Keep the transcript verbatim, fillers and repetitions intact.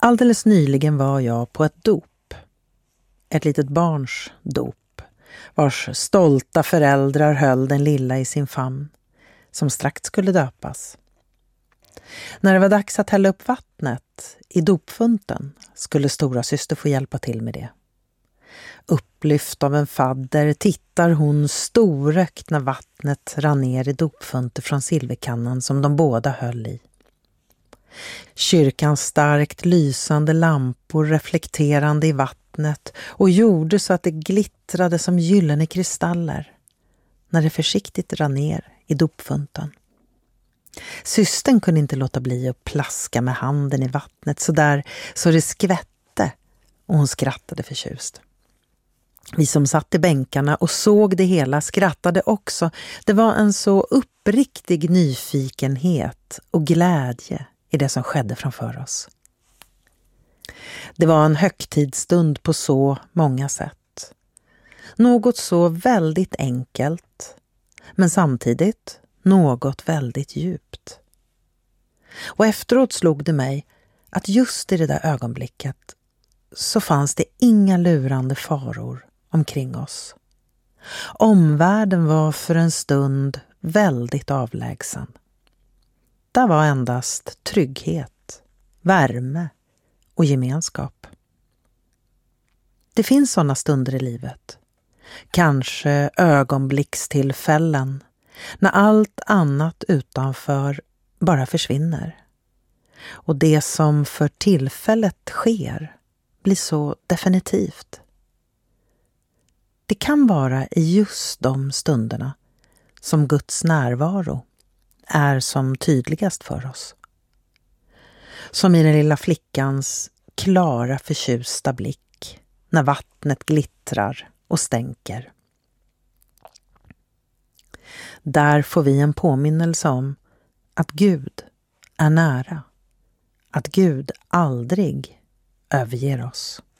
Alldeles nyligen var jag på ett dop. Ett litet barns dop, vars stolta föräldrar höll den lilla i sin famn, som strax skulle döpas. När det var dags att hälla upp vattnet i dopfunten skulle stora syster få hjälpa till med det. Upplyft av en fadder tittar hon storökt när vattnet rann ner i dopfunten från silverkannan som de båda höll i. Kyrkans starkt lysande lampor reflekterande i vattnet och gjorde så att det glittrade som gyllene kristaller när det försiktigt rann ner i dopfunten. Systern kunde inte låta bli att plaska med handen i vattnet så där så det skvätte, och hon skrattade förtjust. Vi som satt i bänkarna och såg det hela skrattade också. Det var en så uppriktig nyfikenhet och glädje i det som skedde framför oss. Det var en högtidsstund på så många sätt. Något så väldigt enkelt, men samtidigt något väldigt djupt. Och efteråt slog det mig att just i det där ögonblicket så fanns det inga lurande faror omkring oss. Omvärlden var för en stund väldigt avlägsen. Där var endast trygghet, värme och gemenskap. Det finns sådana stunder i livet. Kanske ögonblickstillfällen när allt annat utanför bara försvinner. Och det som för tillfället sker blir så definitivt. Det kan vara i just de stunderna som Guds närvaro är som tydligast för oss. Som i den lilla flickans klara förtjusta blick när vattnet glittrar och stänker. Där får vi en påminnelse om att Gud är nära, att Gud aldrig överger oss.